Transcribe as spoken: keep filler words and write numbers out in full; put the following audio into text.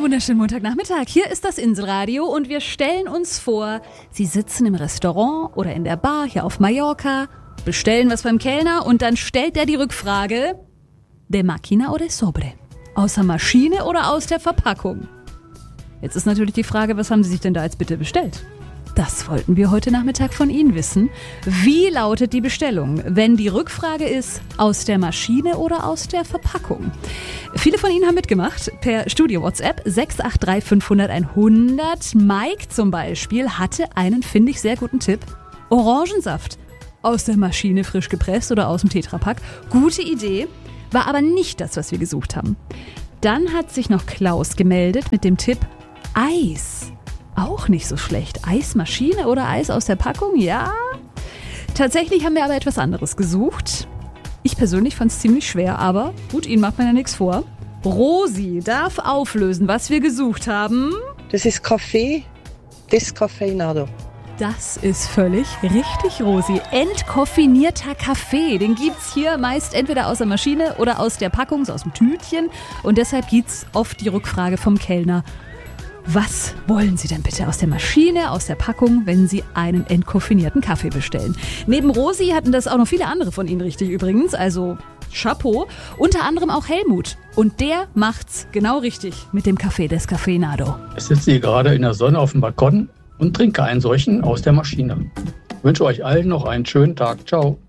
wunderschönen Montagnachmittag. Hier ist das Inselradio und wir stellen uns vor, Sie sitzen im Restaurant oder in der Bar hier auf Mallorca, bestellen was beim Kellner und dann stellt er die Rückfrage: De máquina o de sobre? Aus der Maschine oder aus der Verpackung? Jetzt ist natürlich die Frage, was haben Sie sich denn da jetzt bitte bestellt? Das wollten wir heute Nachmittag von Ihnen wissen. Wie lautet die Bestellung, wenn die Rückfrage ist, aus der Maschine oder aus der Verpackung? Viele von Ihnen haben mitgemacht per Studio-WhatsApp sechs acht drei fünf null null hundert. Mike zum Beispiel hatte einen, finde ich, sehr guten Tipp. Orangensaft. Aus der Maschine frisch gepresst oder aus dem Tetrapack. Gute Idee, war aber nicht das, was wir gesucht haben. Dann hat sich noch Klaus gemeldet mit dem Tipp Eis. Auch nicht so schlecht. Eismaschine oder Eis aus der Packung? Ja. Tatsächlich haben wir aber etwas anderes gesucht. Ich persönlich fand es ziemlich schwer, aber gut, Ihnen macht man ja nichts vor. Rosi darf auflösen, was wir gesucht haben. Das ist Kaffee descafeinado. Das ist völlig richtig, Rosi. Entkoffinierter Kaffee. Den gibt's hier meist entweder aus der Maschine oder aus der Packung, so aus dem Tütchen. Und deshalb gibt's oft die Rückfrage vom Kellner: Was wollen Sie denn bitte aus der Maschine, aus der Packung, wenn Sie einen entkoffinierten Kaffee bestellen? Neben Rosi hatten das auch noch viele andere von Ihnen richtig übrigens, also Chapeau. Unter anderem auch Helmut. Und der macht's genau richtig mit dem Café Descafeinado. Ich sitze hier gerade in der Sonne auf dem Balkon und trinke einen solchen aus der Maschine. Ich wünsche euch allen noch einen schönen Tag. Ciao.